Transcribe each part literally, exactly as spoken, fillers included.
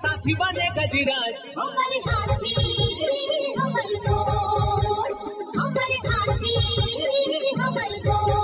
साथी बने गजराज। हमारे हाथी हमारे दोस्त, हमारे हाथी हमारे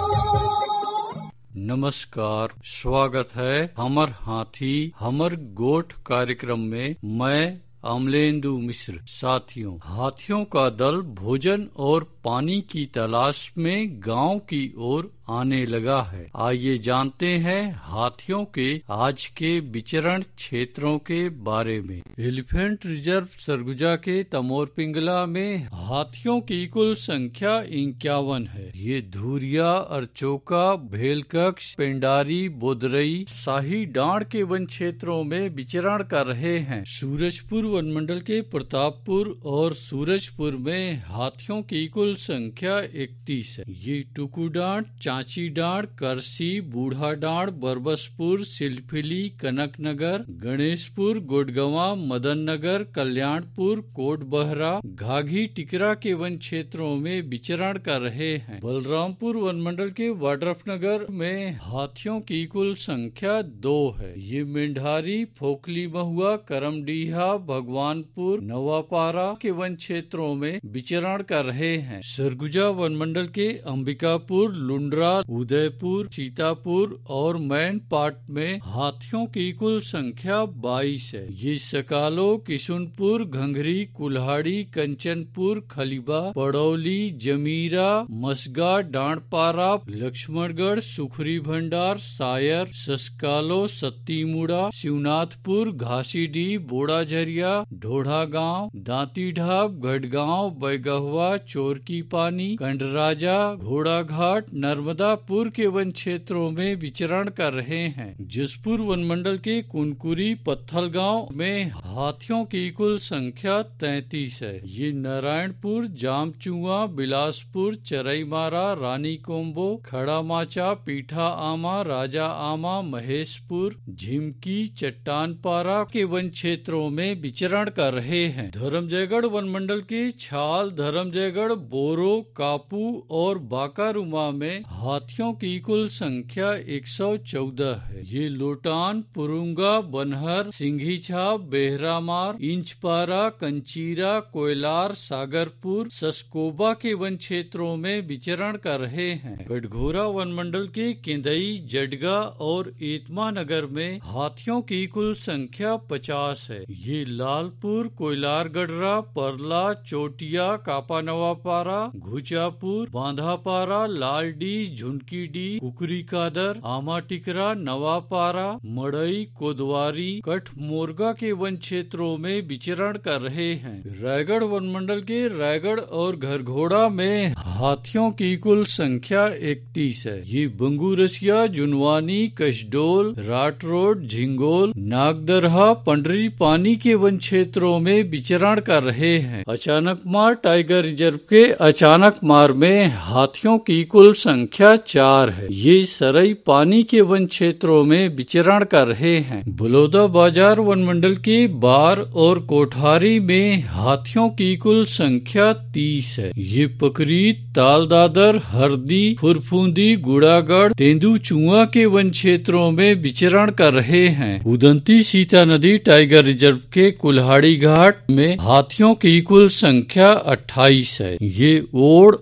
दोस्त। नमस्कार, स्वागत है हमर हाथी हमर गोठ कार्यक्रम में। मैं अमलेंदु मिश्र। साथियों, हाथियों का दल भोजन और पानी की तलाश में गांव की ओर आने लगा है। आइए जानते हैं हाथियों के आज के विचरण क्षेत्रों के बारे में। एलिफेंट रिजर्व सरगुजा के तमोर पिंगला में हाथियों की कुल संख्या इक्यावन है। ये धुरिया, अरचोका, भेलकक्ष, पेंडारी, बोदरई, शाही डांड के वन क्षेत्रों में विचरण कर रहे हैं। सूरजपुर वन मंडल के प्रतापपुर और सूरजपुर में हाथियों की कुल संख्या इकतीस है। ये टुकू डांड, चांची डांड, करसी, बूढ़ा डांड, बरबसपुर, सिलफिली, कनकनगर, गणेशपुर, गोडगवा, मदन नगर, कल्याणपुर, कोट बहरा, घाघी, टिकरा के वन क्षेत्रों में विचरण कर रहे हैं। बलरामपुर वन मंडल के वाड्रफनगर में हाथियों की कुल संख्या दो है। ये मेंढारी, फोकली महुआ, करमडीहा, भगवानपुर, नवापारा के वन क्षेत्रों में विचरण कर रहे हैं। सरगुजा वन मंडल के अंबिकापुर, लुंड्रा, उदयपुर, सीतापुर और मैनपाट में हाथियों की कुल संख्या बाईस है। ये सकालो, किशुनपुर, घंघरी, कुल्हाड़ी, कंचनपुर, खलीबा, पड़ौली, जमीरा, मसगा, डांडपारा, लक्ष्मणगढ़, सुखरी भंडार, सायर, ससकालो, सत्तीमुड़ा, शिवनाथपुर, घासीडी, बोड़ाझरिया, ढोढ़ा गांव, दांती ढाब, गढ़गांव, बैगहवा, चोरकी पानी, कंडराजा, घोड़ा घाट, नर्मदापुर के वन क्षेत्रों में विचरण कर रहे हैं। जसपुर वन मंडल के कुनकुरी, पत्थल गांव में हाथियों की कुल संख्या तैतीस है। ये नारायणपुर, जामचुआ, बिलासपुर, चरईमारा, रानी कोम्बो, खड़ा माचा, पीठा आमा, राजा आमा, महेशपुर, झिमकी, चट्टानपारा के वन क्षेत्रों में विचरण कर रहे हैं। धर्मजयगढ़ वन मंडल के छाल, धर्मजयगढ़, बोरो, कापू और बाकारुमा में हाथियों की कुल संख्या एक सौ चौदह है। ये लोटान, पुरुंगा, बनहर, सिंघी छाप, बेहरामार, इंचपारा, कंचीरा, कोयलार, सागरपुर, सस्कोबा के वन क्षेत्रों में विचरण कर रहे हैं। गढ़घोरा वन मंडल के केंदई, जडगा और एतमा नगर में हाथियों की कुल संख्या पचास है। ये लालपुर, कोयलार गढ़रा, परला, चोटिया, कापा नवापारा, घुचापुर, बांधापारा, लालडी, झुनकीडी, कुकरी कादर, आमा टिकरा, नवापारा, मड़ई, कोदवारी, कठ मोरगा के वन क्षेत्रों में विचरण कर रहे हैं। रायगढ़ वन मंडल के रायगढ़ और घरघोड़ा में हाथियों की कुल संख्या इकतीस है। ये बंगूरसिया, जुनवानी, कशडोल, राट रोड, झिंगोल, नागदरहा, पंडरी पानी के वन क्षेत्रों में विचरण कर रहे हैं। अचानक मार टाइगर रिजर्व के अचानक मार में हाथियों की कुल संख्या चार है। ये सरई पानी के वन क्षेत्रों में विचरण कर रहे हैं। बलौदा बाजार वन मंडल के बार और कोठारी में हाथियों की कुल संख्या तीस है। ये पकरी, तालदादर, हरदी, फुरफुंदी, गुड़ागढ़, तेंदुचुआ के वन क्षेत्रों में विचरण कर रहे हैं। उदंती सीता नदी टाइगर रिजर्व के कुल्हाड़ी घाट में हाथियों की कुल संख्या अट्ठाईस है। ये ओड़